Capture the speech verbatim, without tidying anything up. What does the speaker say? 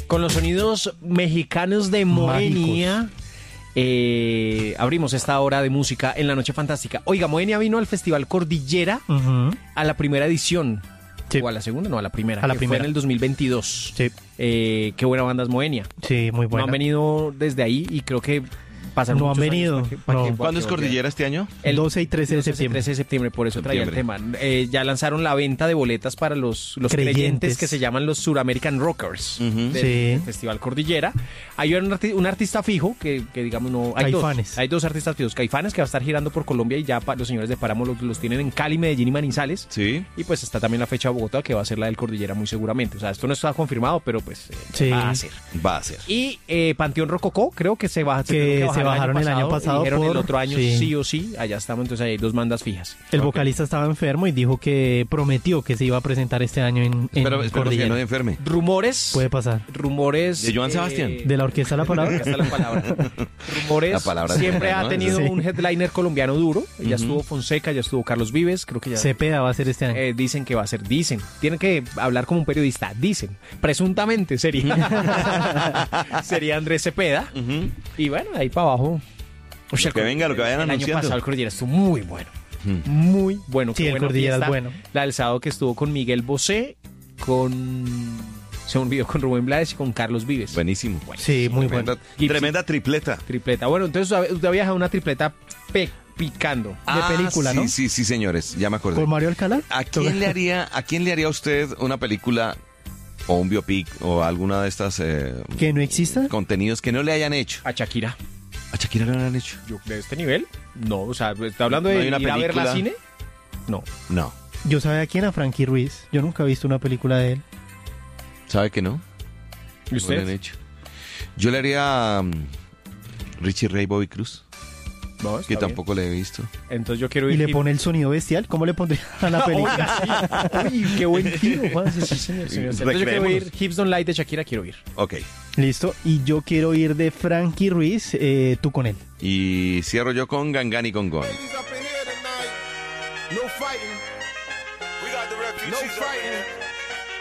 Con los sonidos mexicanos de Moenia, eh, abrimos esta hora de música en la Noche Fantástica. Oiga, Moenia vino al Festival Cordillera uh-huh. a la primera edición. Sí. ¿O a la segunda? No, a la primera. A la que primera. Fue en el dos mil veintidós. Sí. Eh, qué buena banda es Moenia. Sí, muy buena. No han venido desde ahí y creo que pasan No han venido. Para que, para no. que, ¿Cuándo es Cordillera este año? El doce y trece de septiembre. trece de septiembre, por eso septiembre. traía el tema. Eh, ya lanzaron la venta de boletas para los, los creyentes. creyentes que se llaman los Suramerican Rockers uh-huh. del, sí. del Festival Cordillera. Hay un, arti- un artista fijo que, que digamos no... Hay Caifanes. Dos, hay dos artistas fijos. Caifanes que va a estar girando por Colombia y ya pa- los señores de Páramo los, los tienen en Cali, Medellín y Manizales. Sí. Y pues está también la fecha de Bogotá que va a ser la del Cordillera muy seguramente. O sea, esto no está confirmado, pero pues eh, sí. va a ser. Va a ser. Y eh, Panteón Rococó, creo que se, va, que se, que se bajaron el año pasado. Y dijeron por... el otro año sí. sí o sí, allá estamos, entonces hay dos mandas fijas. El okay. vocalista estaba enfermo y dijo que prometió que se iba a presentar este año en, en Pero espero que no enferme. Rumores. Puede pasar. Rumores. ¿De Joan Sebastián? Eh, ¿De la Orquesta La Palabra? La Orquesta La Palabra. Rumores. La palabra siempre buena, ha ¿no? tenido Sí. un headliner colombiano duro. Ya Uh-huh. estuvo Fonseca, ya estuvo Carlos Vives, creo que ya. Cepeda va a ser este año. Eh, dicen que va a ser, dicen. Tienen que hablar como un periodista, dicen. Presuntamente sería. sería Andrés Cepeda. Uh-huh. Y bueno, ahí para abajo. O sea, que venga, lo que vayan el anunciando. El año pasado el Cordillera estuvo muy bueno. Hmm. Muy bueno. Sí, el Cordillera es bueno. La del sábado que estuvo con Miguel Bosé, con... Se me olvidó, con Rubén Blades y con Carlos Vives. Buenísimo. Bueno, sí, muy tremenda, bueno. Tremenda tripleta. Tripleta. Bueno, entonces usted había dejado una tripleta pe- picando. De ah, película, sí, ¿no? Sí, sí, señores. Ya me acordé. ¿Con Mario Alcalá? ¿A quién le haría, a quién le haría usted una película o un biopic o alguna de estas eh, que no exista contenidos que no le hayan hecho? A Shakira. ¿A Shakira no le han hecho? Yo, ¿de este nivel? No, o sea, ¿está hablando de ¿No hay una ir a ver la película? cine? No. No. Yo sabía a quién, a Frankie Ruiz. Yo nunca he visto una película de él. ¿Sabe que no? ¿Y usted? No le han hecho. Yo le haría um, Richie Ray Bobby Cruz, No, que tampoco le he visto. Entonces yo quiero ir. ¿Y le pone el sonido bestial? ¿Cómo le pondría a la película? Oiga, sí. Uy, qué buen tiro, Juan. Sí, sí, señor, señor. Entonces yo quiero ir. Hips Don't Lie de Shakira, quiero ir. Ok. Listo. Y yo quiero ir de Frankie Ruiz, eh, tú con él. Y cierro yo con Gangan y con Gon. No fighting. We got the refugees. No fighting.